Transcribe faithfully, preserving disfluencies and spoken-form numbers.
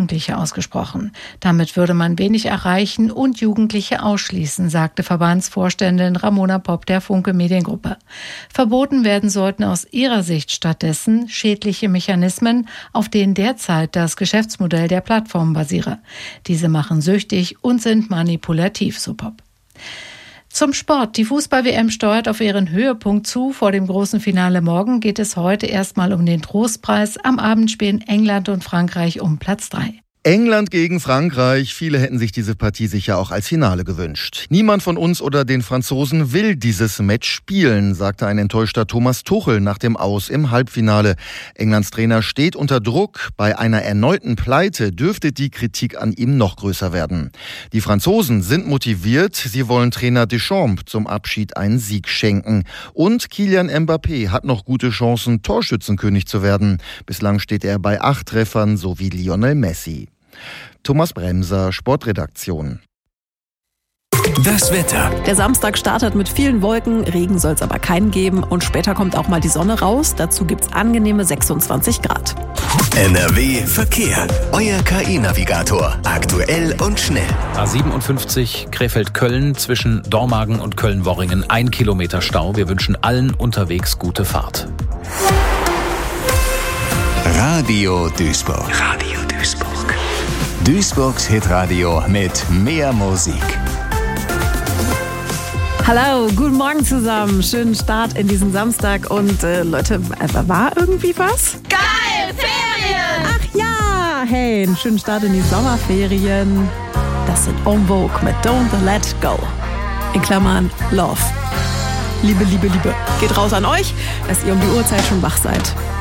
Jugendliche ausgesprochen. Damit würde man wenig erreichen und Jugendliche ausschließen, sagte Verbandsvorständin Ramona Popp der Funke Mediengruppe. Verboten werden sollten aus ihrer Sicht stattdessen schädliche Mechanismen, auf denen derzeit das Geschäftsmodell der Plattform basiere. Diese machen süchtig und sind manipulativ, so Popp. Zum Sport. Die Fußball-W M steuert auf ihren Höhepunkt zu. Vor dem großen Finale morgen geht es heute erstmal um den Trostpreis. Am Abend spielen England und Frankreich um Platz drei. England gegen Frankreich. Viele hätten sich diese Partie sicher auch als Finale gewünscht. Niemand von uns oder den Franzosen will dieses Match spielen, sagte ein enttäuschter Thomas Tuchel nach dem Aus im Halbfinale. Englands Trainer steht unter Druck. Bei einer erneuten Pleite dürfte die Kritik an ihm noch größer werden. Die Franzosen sind motiviert. Sie wollen Trainer Deschamps zum Abschied einen Sieg schenken. Und Kylian Mbappé hat noch gute Chancen, Torschützenkönig zu werden. Bislang steht er bei acht Treffern, so wie Lionel Messi. Thomas Bremser, Sportredaktion. Das Wetter. Der Samstag startet mit vielen Wolken, Regen soll es aber keinen geben und später kommt auch mal die Sonne raus. Dazu gibt's angenehme sechsundzwanzig Grad. N R W Verkehr. Euer K I-Navigator. Aktuell und schnell. A siebenundfünfzig Krefeld-Köln zwischen Dormagen und Köln-Worringen. Ein Kilometer Stau. Wir wünschen allen unterwegs gute Fahrt. Radio Duisburg. Radio Duisburg. Duisburgs Hitradio mit mehr Musik. Hallo, guten Morgen zusammen. Schönen Start in diesen Samstag. Und äh, Leute, war irgendwie was? Geil, Ferien! Ach ja, hey, einen schönen Start in die Sommerferien. Das sind En Vogue mit Don't Let Go. In Klammern Love. Liebe, Liebe, Liebe. Geht raus an euch, dass ihr um die Uhrzeit schon wach seid.